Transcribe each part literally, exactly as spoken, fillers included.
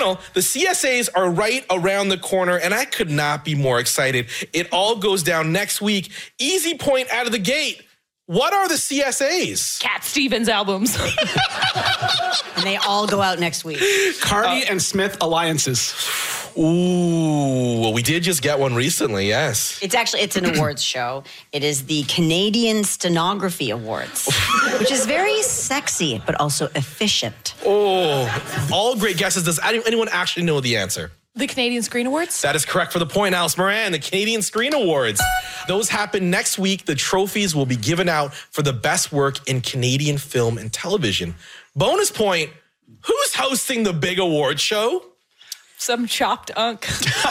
panel, the C S As are right around the corner, and I could not be more excited. It all goes down next week. Easy point out of the gate. What are the C S As? Cat Stevens albums. And they all go out next week. Carney uh, and Smith alliances. Ooh, well, we did just get one recently, yes. It's actually, it's an awards show. It is the Canadian Stenography Awards, which is very sexy, but also efficient. Oh, all great guesses. Does anyone actually know the answer? The Canadian Screen Awards? That is correct for the point, Alice Moran. The Canadian Screen Awards. Those happen next week. The trophies will be given out for the best work in Canadian film and television. Bonus point, who's hosting the big award show? Some chopped unk.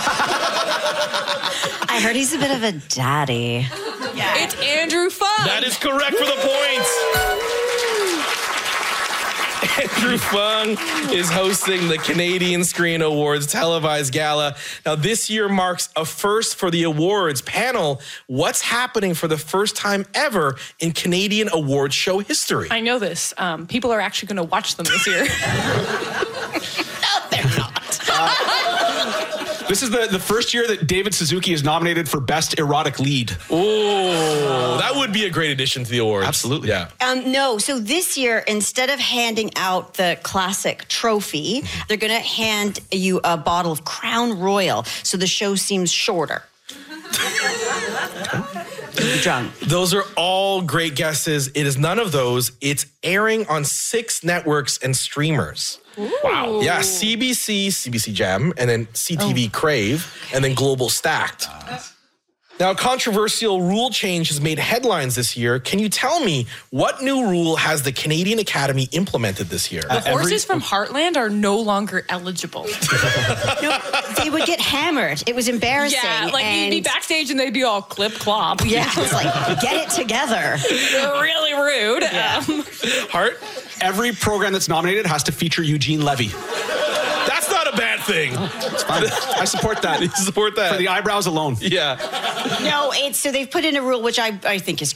I heard he's a bit of a daddy. Yeah. It's Andrew Fung. That is correct for the points. Andrew Fung is hosting the Canadian Screen Awards televised gala. Now, this year marks a first for the awards panel. What's happening for the first time ever in Canadian awards show history? I know this. Um, people are actually going to watch them this year. No, they're not. Uh, this is the, the first year that David Suzuki is nominated for Best Erotic Lead. Oh, that would be a great addition to the awards. Absolutely. Yeah. Um, no, so this year, instead of handing out the classic trophy, they're going to hand you a bottle of Crown Royal, so the show seems shorter. Drunk. Those are all great guesses. It is none of those. It's airing on six networks and streamers. Ooh. Wow. Yeah, C B C, C B C Gem, and then C T V oh. Crave, and then Global Stacked. Uh. Now, a controversial rule change has made headlines this year. Can you tell me what new rule has the Canadian Academy implemented this year? The uh, horses every... from Heartland are no longer eligible. No, they would get hammered. It was embarrassing. Yeah, like and... you'd be backstage and they'd be all clip clop. Yeah, it's like, get it together. They're really rude. Yeah. Um, Hart? Every program that's nominated has to feature Eugene Levy. That's not a bad thing. It's fine. I support that. You support that. For the eyebrows alone. Yeah. No, it's so they've put in a rule which I, I think is